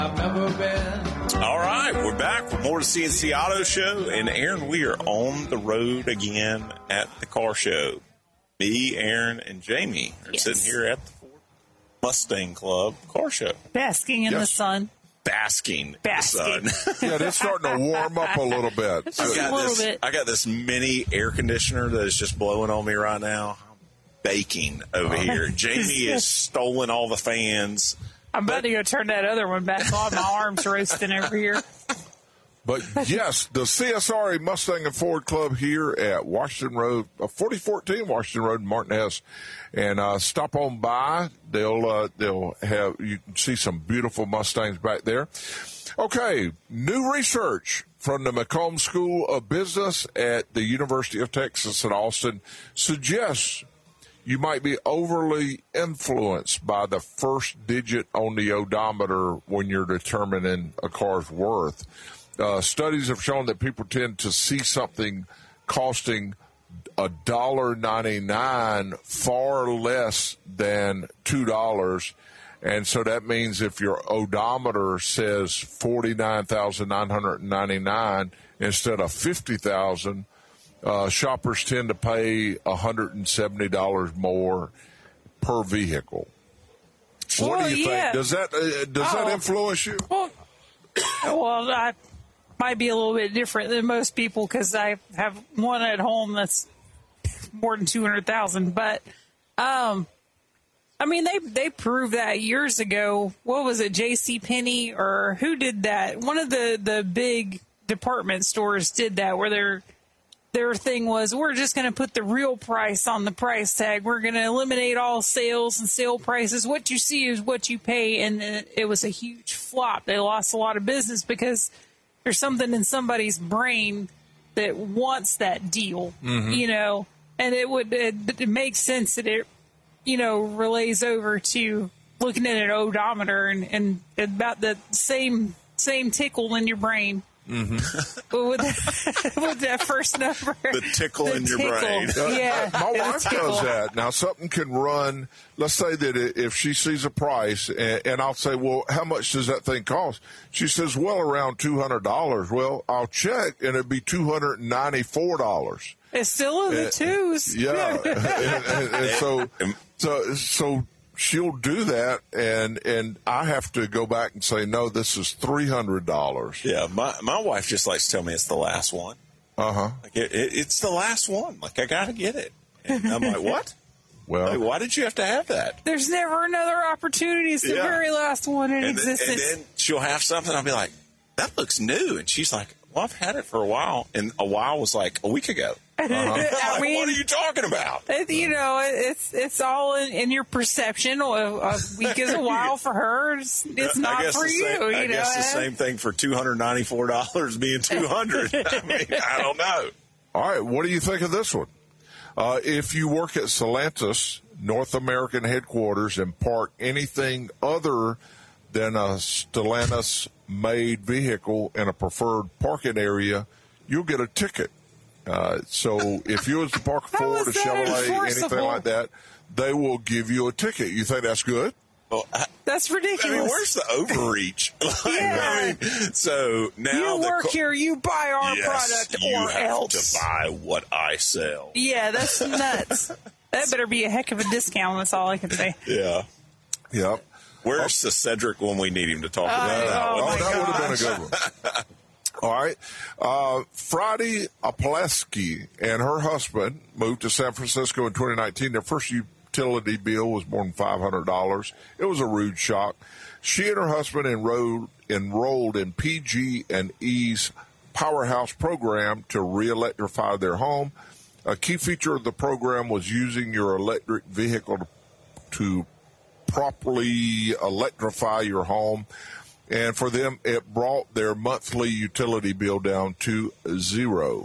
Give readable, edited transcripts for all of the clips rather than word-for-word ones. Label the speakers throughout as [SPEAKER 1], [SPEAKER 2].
[SPEAKER 1] I've never been.
[SPEAKER 2] All right, we're back with more to CNC Auto Show. And Aaron, we are on the road again at the car show. Me, Aaron, and Jamie are sitting here at the Ford Mustang Club car show.
[SPEAKER 3] Basking in the sun.
[SPEAKER 2] Basking in the sun.
[SPEAKER 4] Yeah, it's starting to warm up a little bit.
[SPEAKER 3] Just a little bit.
[SPEAKER 2] I got this mini air conditioner that is just blowing on me right now. I'm baking over here. Jamie has stolen all the fans.
[SPEAKER 3] I'm about to go turn that other one back on. My arm's roasting over here.
[SPEAKER 4] But yes, the CSRA Mustang and Ford Club here at Washington Road, 4014 Washington Road, Martin Hess, and stop on by. They'll have, you can see some beautiful Mustangs back there. Okay, new research from the McCombs School of Business at the University of Texas at Austin suggests you might be overly influenced by the first digit on the odometer when you're determining a car's worth. Studies have shown that people tend to see something costing $1.99 far less than $2. And so that means if your odometer says $49,999 instead of $50,000, shoppers tend to pay $170 more per vehicle. What do you think? Does that influence you?
[SPEAKER 3] Well, I might be a little bit different than most people because I have one at home that's more than 200,000. But I mean, they proved that years ago. What was it, JCPenney or who did that? One of the big department stores did that, where their thing was, we're just going to put the real price on the price tag. We're going to eliminate all sales and sale prices. What you see is what you pay. And it was a huge flop. They lost a lot of business because there's something in somebody's brain that wants that deal, you know, and it makes sense that it, you know, relays over to looking at an odometer and about the same tickle in your brain. with that first number,
[SPEAKER 2] the tickle in your brain.
[SPEAKER 3] Yeah,
[SPEAKER 4] my wife does that. Now, something can run. Let's say that if she sees a price, and I'll say, "Well, how much does that thing cost?" She says, "Well, around $200." Well, I'll check, and it'd be $294.
[SPEAKER 3] It's still in the twos.
[SPEAKER 4] Yeah, and so she'll do that, and I have to go back and say, no, this is $300.
[SPEAKER 2] Yeah, my wife just likes to tell me it's the last one. Like it's the last one. Like, I got to get it. And I'm like, what?
[SPEAKER 4] Well,
[SPEAKER 2] like, why did you have to have that?
[SPEAKER 3] There's never another opportunity. It's the very last one in existence.
[SPEAKER 2] And then she'll have something. I'll be like, that looks new. And she's like, well, I've had it for a while. And a while was like a week ago.
[SPEAKER 3] I mean,
[SPEAKER 2] what are you talking about?
[SPEAKER 3] You know, it's all in your perception. A week is a while for her. It's not for you.
[SPEAKER 2] I guess the same thing for $294 being $200. I mean, I don't know.
[SPEAKER 4] All right, what do you think of this one? If you work at Stellantis North American headquarters and park anything other than a Stellantis-made vehicle in a preferred parking area, you'll get a ticket. So if you was to park a Ford, a Chevrolet, anything like that, they will give you a ticket. You think that's good?
[SPEAKER 2] Well,
[SPEAKER 3] that's ridiculous.
[SPEAKER 2] I mean, where's the overreach?
[SPEAKER 3] Yeah.
[SPEAKER 2] I mean, so now
[SPEAKER 3] you work here, you buy our product,
[SPEAKER 2] you
[SPEAKER 3] or
[SPEAKER 2] have
[SPEAKER 3] else
[SPEAKER 2] to buy what I sell.
[SPEAKER 3] Yeah, that's nuts. That better be a heck of a discount. That's all I can say.
[SPEAKER 2] Yeah.
[SPEAKER 4] Yep.
[SPEAKER 2] Where's the Cedric when we need him to talk about that?
[SPEAKER 4] That would have been a good one. All right. Friday Apleski and her husband moved to San Francisco in 2019. Their first utility bill was more than $500. It was a rude shock. She and her husband enrolled in PG&E's Powerhouse program to re-electrify their home. A key feature of the program was using your electric vehicle to properly electrify your home. And for them, it brought their monthly utility bill down to $0.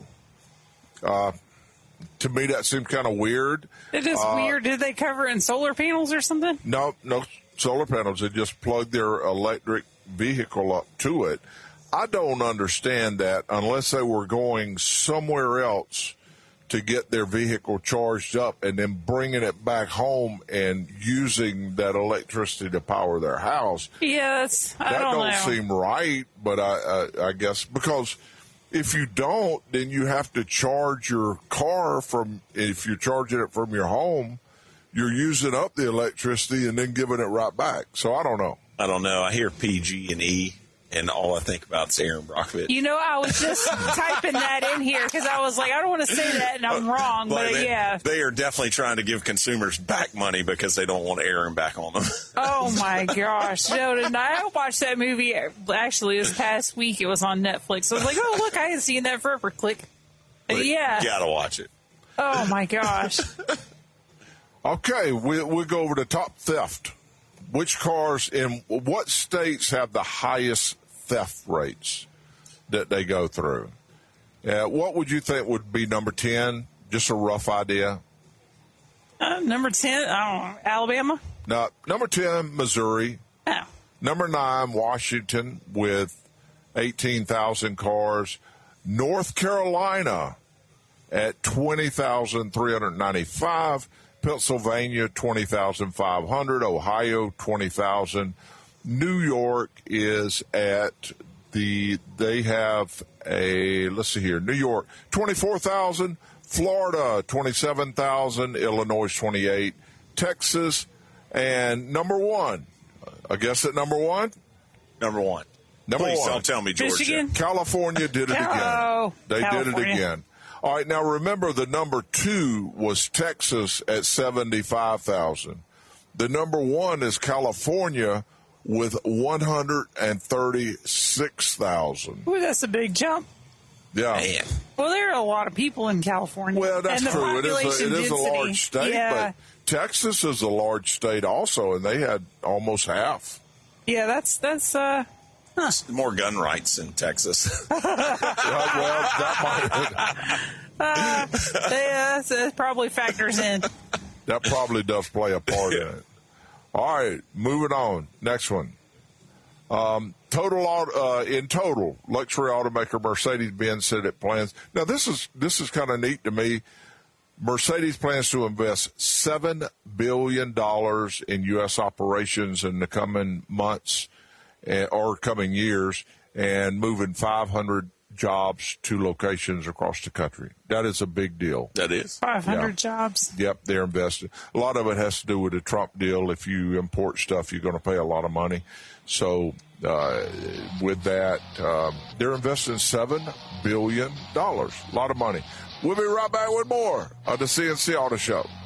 [SPEAKER 4] To me, that seemed kind of weird.
[SPEAKER 3] It is weird. Did they cover it in solar panels or something?
[SPEAKER 4] No solar panels. They just plugged their electric vehicle up to it. I don't understand that unless they were going somewhere else to get their vehicle charged up and then bringing it back home and using that electricity to power their house.
[SPEAKER 3] Yeah, I don't know.
[SPEAKER 4] Seem right, but I guess because if you don't, then you have to charge your car if you're charging it from your home, you're using up the electricity and then giving it right back. So I don't know.
[SPEAKER 2] I hear PG&E. And all I think about is Aaron Brockovich.
[SPEAKER 3] I was just typing that in here because I was like, I don't want to say that and I'm wrong, but yeah.
[SPEAKER 2] They are definitely trying to give consumers back money because they don't want Aaron back on them.
[SPEAKER 3] Oh, my gosh. I watched that movie, actually, this past week. It was on Netflix. I was like, oh, look, I hadn't seen that forever. Click. Yeah.
[SPEAKER 2] You got to watch it.
[SPEAKER 3] Oh, my gosh.
[SPEAKER 4] Okay, we'll go over to top theft. Which cars in what states have the highest theft rates that they go through? What would you think would be number 10? Just a rough idea.
[SPEAKER 3] Number 10, I don't know, Alabama?
[SPEAKER 4] No, number 10, Missouri.
[SPEAKER 3] Oh.
[SPEAKER 4] Number 9, Washington with 18,000 cars. North Carolina at 20,395. Pennsylvania, 20,500. Ohio, 20,000. New York is at they have let's see here. New York, 24,000. Florida, 27,000. Illinois, 28. Texas, and number 1. I guess at number 1?
[SPEAKER 2] Number 1. Please don't tell me Georgia.
[SPEAKER 3] Michigan?
[SPEAKER 4] California did it again. They did it again. All right, now remember the number 2 was Texas at 75,000. The number 1 is California with 136,000.
[SPEAKER 3] Ooh, that's a big jump.
[SPEAKER 4] Yeah.
[SPEAKER 2] Man.
[SPEAKER 3] Well, there are a lot of people in California.
[SPEAKER 4] Well, that's
[SPEAKER 3] and the
[SPEAKER 4] true. It
[SPEAKER 3] population
[SPEAKER 4] is a large state,
[SPEAKER 3] yeah.
[SPEAKER 4] but Texas is a large state also, and they had almost half.
[SPEAKER 3] Yeah, that's
[SPEAKER 2] More gun rights in Texas.
[SPEAKER 4] Well, that might.
[SPEAKER 3] that probably factors in.
[SPEAKER 4] That probably does play a part in it. All right, moving on. Next one. In total, luxury automaker Mercedes-Benz said it plans. Now, this is kind of neat to me. Mercedes plans to invest $7 billion in U.S. operations in the coming months or coming years, and moving 500 jobs to locations across the country. That is a big deal.
[SPEAKER 2] That is.
[SPEAKER 3] 500 jobs.
[SPEAKER 4] Yep, they're investing. A lot of it has to do with the Trump deal. If you import stuff, you're going to pay a lot of money. So with that, they're investing $7 billion. A lot of money. We'll be right back with more of the CNC Auto Show.